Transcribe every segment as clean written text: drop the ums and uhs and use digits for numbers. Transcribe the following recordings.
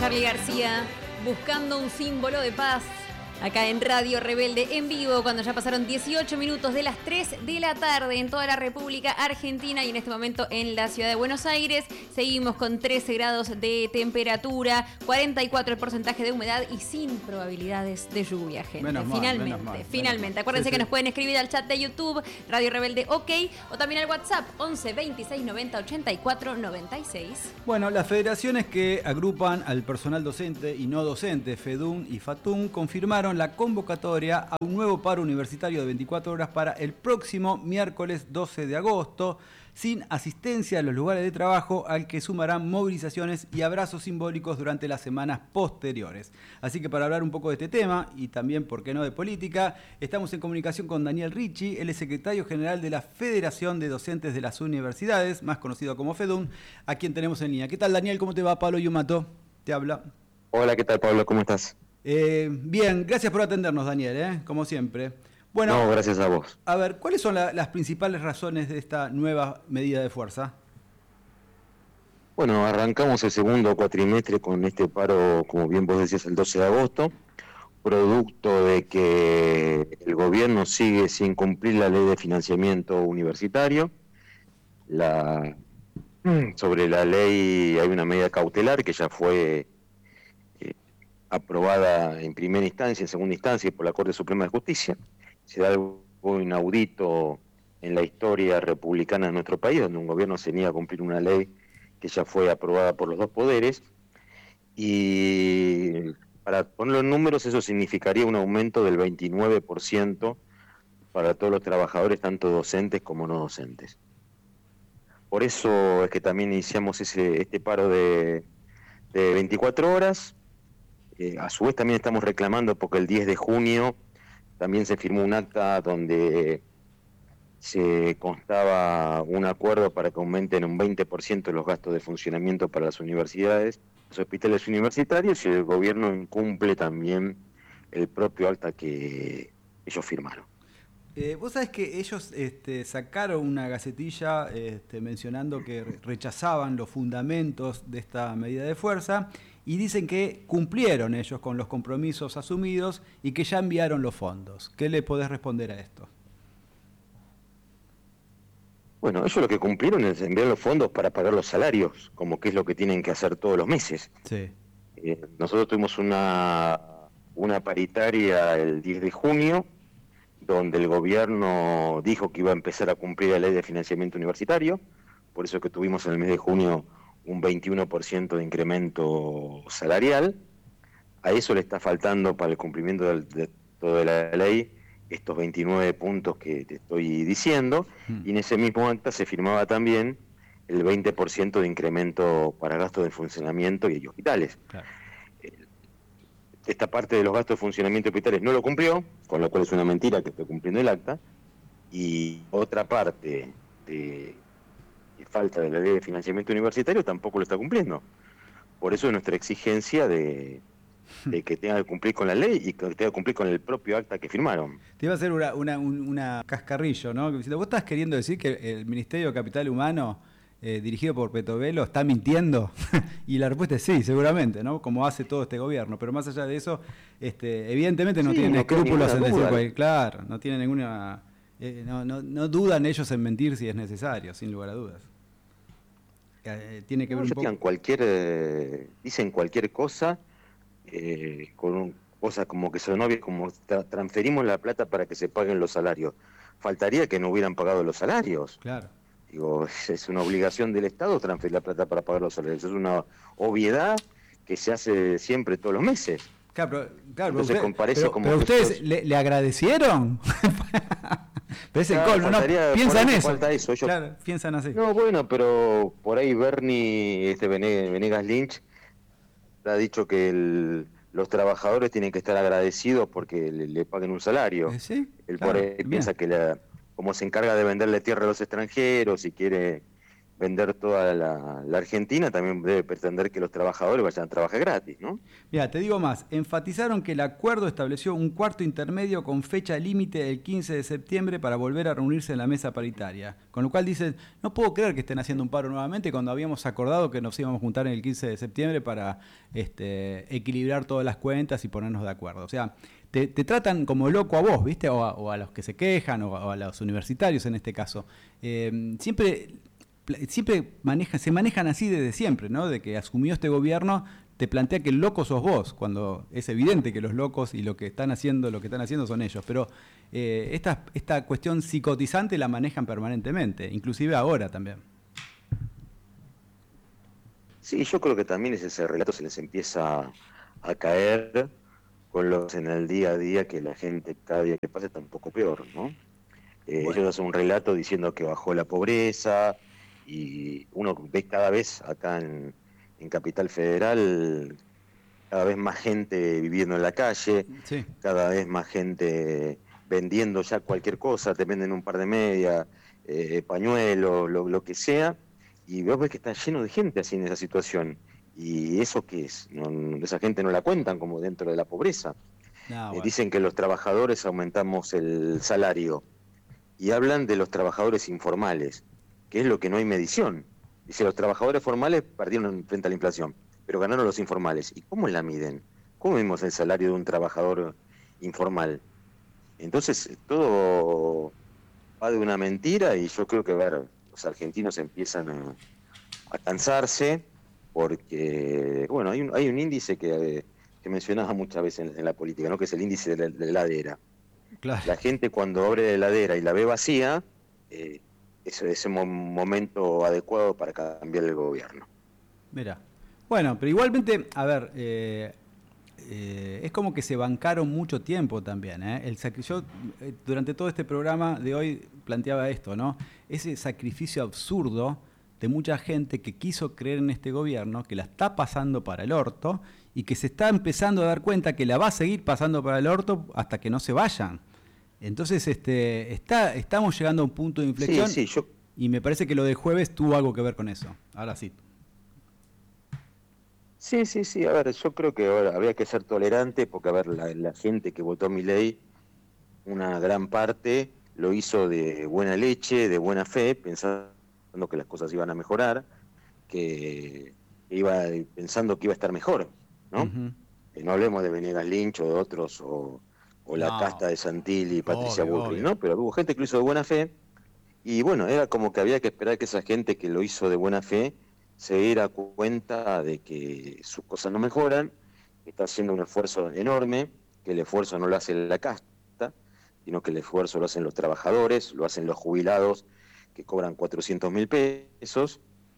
Charly García, buscando un símbolo de paz. Acá en Radio Rebelde en vivo, cuando ya pasaron 18 minutos de las 3 de la tarde en toda la República Argentina y en este momento en la ciudad de Buenos Aires. Seguimos con 13 grados de temperatura, 44 el porcentaje de humedad y sin probabilidades de lluvia, gente. Finalmente. Acuérdense que nos pueden escribir al chat de YouTube, Radio Rebelde OK, o también al WhatsApp 11 26 90 84 96. Bueno, las federaciones que agrupan al personal docente y no docente, FEDUN y FATUN, confirmaron la convocatoria a un nuevo paro universitario de 24 horas para el próximo miércoles 12 de agosto, sin asistencia a los lugares de trabajo, al que sumarán movilizaciones y abrazos simbólicos durante las semanas posteriores. Así que para hablar un poco de este tema, y también, por qué no, de política, estamos en comunicación con Daniel Ricci, él es secretario general de la Federación de Docentes de las Universidades, más conocido como FEDUN, a quien tenemos en línea. ¿Qué tal, Daniel? ¿Cómo te va? Pablo Yumato te habla. Hola, ¿qué tal, Pablo? ¿Cómo estás? Bien, gracias por atendernos, Daniel, como siempre. Bueno, no, gracias a vos. A ver, ¿cuáles son las principales razones de esta nueva medida de fuerza? Bueno, arrancamos el segundo cuatrimestre con este paro, como bien vos decías, el 12 de agosto, producto de que el gobierno sigue sin cumplir la ley de financiamiento universitario. Sobre la ley hay una medida cautelar que ya fue aprobada en primera instancia, en segunda instancia y por la Corte Suprema de Justicia. Se da algo inaudito en la historia republicana de nuestro país, donde un gobierno se niega a cumplir una ley que ya fue aprobada por los dos poderes. Y para ponerlo en números, eso significaría un aumento del 29% para todos los trabajadores, tanto docentes como no docentes. Por eso es que también iniciamos este paro de 24 horas. A su vez también estamos reclamando porque el 10 de junio también se firmó un acta donde se constaba un acuerdo para que aumenten un 20% los gastos de funcionamiento para las universidades, los hospitales universitarios, y el gobierno incumple también el propio acta que ellos firmaron. Vos sabés que ellos sacaron una gacetilla mencionando que rechazaban los fundamentos de esta medida de fuerza y dicen que cumplieron ellos con los compromisos asumidos y que ya enviaron los fondos. ¿Qué le podés responder a esto? Bueno, ellos lo que cumplieron es enviar los fondos para pagar los salarios, como que es lo que tienen que hacer todos los meses. Sí. Nosotros tuvimos una paritaria el 10 de junio, donde el gobierno dijo que iba a empezar a cumplir la ley de financiamiento universitario, por eso que tuvimos en el mes de junio un 21% de incremento salarial. A eso le está faltando para el cumplimiento de toda la ley estos 29 puntos que te estoy diciendo, y en ese mismo acta se firmaba también el 20% de incremento para gastos de funcionamiento y hospitales. Claro. Esta parte de los gastos de funcionamiento de hospitales no lo cumplió, con lo cual es una mentira que esté cumpliendo el acta, y otra parte de falta de la ley de financiamiento universitario tampoco lo está cumpliendo. Por eso es nuestra exigencia de que tenga que cumplir con la ley y que tenga que cumplir con el propio acta que firmaron. Te iba a hacer una cascarrillo, ¿no? ¿Vos estás queriendo decir que el Ministerio de Capital Humano, dirigido por Petovelo, está mintiendo? Y la respuesta es sí, seguramente, ¿no? Como hace todo este gobierno. Pero más allá de eso, evidentemente no tienen escrúpulos en decir, claro, no tienen ninguna... no dudan ellos en mentir si es necesario, sin lugar a dudas. Tiene que ver un poco... dicen cualquier cosa, con cosas como que son obvias, como transferimos la plata para que se paguen los salarios. Faltaría que no hubieran pagado los salarios. Claro. Digo, es una obligación del Estado transferir la plata para pagar los salarios. Es una obviedad que se hace siempre todos los meses. Claro, entonces pero ustedes le agradecieron. Claro, piensan eso. Claro, piensan así. No, bueno, pero por ahí Bernie, Venegas Lynch, ha dicho que los trabajadores tienen que estar agradecidos porque le paguen un salario. ¿Sí? Él por ahí piensa que como se encarga de venderle tierra a los extranjeros y quiere vender toda la Argentina, también debe pretender que los trabajadores vayan a trabajar gratis, ¿no? Mira, te digo más, enfatizaron que el acuerdo estableció un cuarto intermedio con fecha límite el 15 de septiembre para volver a reunirse en la mesa paritaria. Con lo cual dicen, no puedo creer que estén haciendo un paro nuevamente cuando habíamos acordado que nos íbamos a juntar en el 15 de septiembre para equilibrar todas las cuentas y ponernos de acuerdo. O sea, te tratan como loco a vos, ¿viste? O a los que se quejan, o a los universitarios en este caso. Siempre se manejan así desde siempre, ¿no? De que asumió este gobierno, te plantea que el loco sos vos, cuando es evidente que los locos y lo que están haciendo son ellos. Pero esta cuestión psicotizante la manejan permanentemente, inclusive ahora también. Sí, yo creo que también ese relato se les empieza a caer con los en el día a día, que la gente cada día que pasa está un poco peor, ¿no? Bueno. Ellos hacen un relato diciendo que bajó la pobreza, y uno ve cada vez acá en Capital Federal, cada vez más gente viviendo en la calle, sí. Cada vez más gente vendiendo ya cualquier cosa, te venden un par de medias, pañuelos, lo que sea, y vos ves que está lleno de gente así en esa situación. ¿Y eso qué es? Esa gente no la cuentan como dentro de la pobreza. No, bueno. Dicen que los trabajadores aumentamos el salario, y hablan de los trabajadores informales, que es lo que no hay medición. Dice, los trabajadores formales perdieron frente a la inflación, pero ganaron los informales. ¿Y cómo la miden? ¿Cómo vemos el salario de un trabajador informal? Entonces, todo va de una mentira, y yo creo que los argentinos empiezan a cansarse, porque, bueno, hay un índice que mencionaba muchas veces en la política, ¿no? Que es el índice de la heladera. Claro. La gente, cuando abre la heladera y la ve vacía, ese momento adecuado para cambiar el gobierno. Mira, bueno, pero igualmente, a ver, es como que se bancaron mucho tiempo también, ¿eh? Yo durante todo este programa de hoy planteaba esto, ¿no? Ese sacrificio absurdo de mucha gente que quiso creer en este gobierno, que la está pasando para el orto y que se está empezando a dar cuenta que la va a seguir pasando para el orto hasta que no se vayan. Entonces estamos llegando a un punto de inflexión, sí, y me parece que lo del jueves tuvo algo que ver con eso. Ahora sí. Sí, a ver, yo creo que habría que ser tolerante, porque, a ver, la gente que votó Milei, una gran parte lo hizo de buena leche, de buena fe, pensando que las cosas iban a mejorar, que pensando que iba a estar mejor, ¿no? Uh-huh. No hablemos de Venegas Lynch o de otros, o la casta de Santilli y Patricia Bullrich, ¿no? Pero hubo gente que lo hizo de buena fe, y bueno, era como que había que esperar que esa gente que lo hizo de buena fe se diera cuenta de que sus cosas no mejoran, que está haciendo un esfuerzo enorme, que el esfuerzo no lo hace la casta, sino que el esfuerzo lo hacen los trabajadores, lo hacen los jubilados, que cobran 400.000 pesos,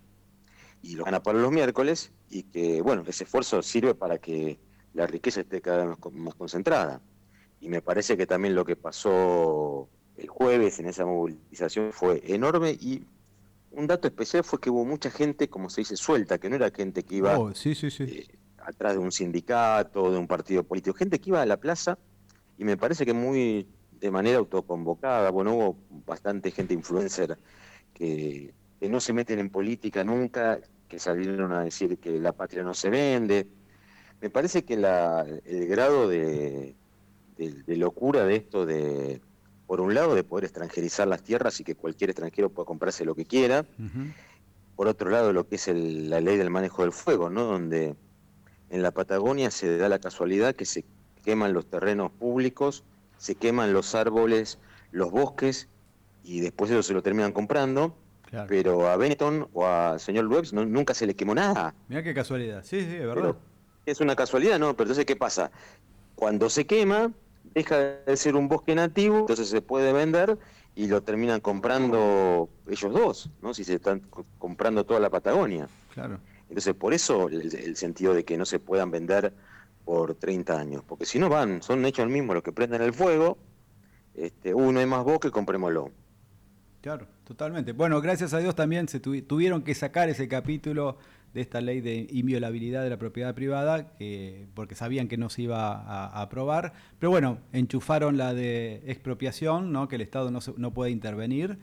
y lo gana para los miércoles, y que, bueno, ese esfuerzo sirve para que la riqueza esté cada vez más concentrada. Y me parece que también lo que pasó el jueves en esa movilización fue enorme, y un dato especial fue que hubo mucha gente, como se dice, suelta, que no era gente que iba atrás de un sindicato, de un partido político, gente que iba a la plaza, y me parece que muy de manera autoconvocada. Bueno, hubo bastante gente influencer que no se meten en política nunca, que salieron a decir que la patria no se vende. Me parece que el grado de locura de esto, por un lado, de poder extranjerizar las tierras y que cualquier extranjero pueda comprarse lo que quiera. Uh-huh. Por otro lado, lo que es la ley del manejo del fuego, ¿no? Donde en la Patagonia se da la casualidad que se queman los terrenos públicos, se queman los árboles, los bosques, y después ellos se lo terminan comprando. Claro. Pero a Benetton o al señor Luebs nunca se le quemó nada. Mirá qué casualidad. Sí, es verdad. Pero es una casualidad, ¿no? Pero entonces, ¿qué pasa? Cuando se quema, deja de ser un bosque nativo, entonces se puede vender, y lo terminan comprando ellos dos, ¿no? Si se están comprando toda la Patagonia. Claro. Entonces, por eso el sentido de que no se puedan vender por 30 años, porque si no son ellos mismos los que prenden el fuego. No hay más bosque, comprémoslo. Claro, totalmente. Bueno, gracias a Dios también se tuvieron que sacar ese capítulo de esta ley de inviolabilidad de la propiedad privada, porque sabían que no se iba a aprobar. Pero bueno, enchufaron la de expropiación, ¿no? Que el Estado no puede intervenir,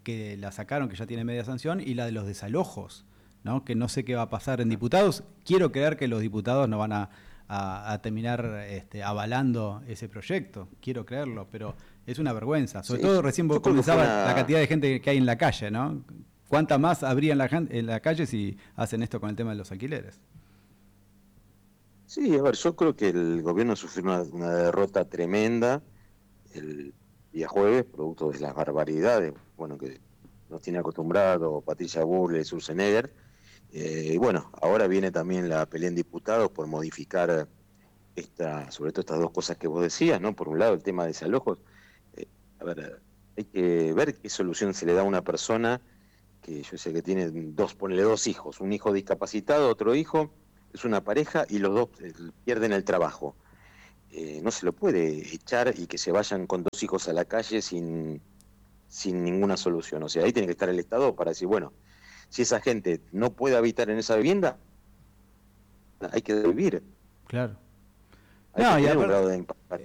que la sacaron, que ya tiene media sanción, y la de los desalojos, ¿no? Que no sé qué va a pasar en diputados. Quiero creer que los diputados no van a terminar avalando ese proyecto, quiero creerlo, pero es una vergüenza. Sobre todo recién vos comenzabas la cantidad de gente que hay en la calle, ¿no? ¿Cuánta más habría en la calle si hacen esto con el tema de los alquileres? Sí, a ver, yo creo que el gobierno sufrió una derrota tremenda el día jueves, producto de las barbaridades, bueno, que nos tiene acostumbrado Patricia Bullrich y Schwarzenegger. Y bueno, ahora viene también la pelea en diputados por modificar sobre todo estas dos cosas que vos decías, ¿no? Por un lado, el tema de desalojos. A ver, hay que ver qué solución se le da a una persona que yo sé que tiene ponele dos hijos, un hijo discapacitado, otro hijo, es una pareja y los dos pierden el trabajo. No se lo puede echar y que se vayan con dos hijos a la calle sin ninguna solución. O sea, ahí tiene que estar el Estado para decir, bueno, si esa gente no puede habitar en esa vivienda, hay que vivir. Claro. Hay que tener un grado de empatía.